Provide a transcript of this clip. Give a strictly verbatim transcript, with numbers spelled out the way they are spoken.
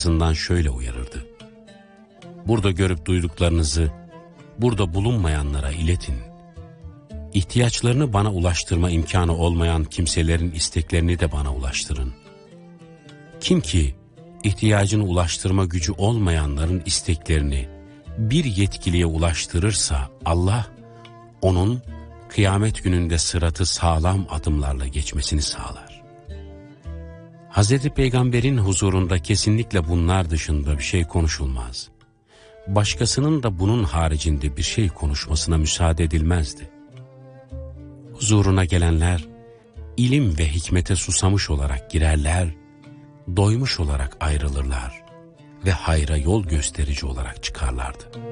ağzından şöyle uyarırdı: burada görüp duyduklarınızı burada bulunmayanlara iletin. İhtiyaçlarını bana ulaştırma imkanı olmayan kimselerin isteklerini de bana ulaştırın. Kim ki ihtiyacını ulaştırma gücü olmayanların isteklerini bir yetkiliye ulaştırırsa Allah onun kıyamet gününde sıratı sağlam adımlarla geçmesini sağlar. Hazreti Peygamber'in huzurunda kesinlikle bunlar dışında bir şey konuşulmaz. Başkasının da bunun haricinde bir şey konuşmasına müsaade edilmezdi. Huzuruna gelenler ilim ve hikmete susamış olarak girerler, doymuş olarak ayrılırlar ve hayra yol gösterici olarak çıkarlardı.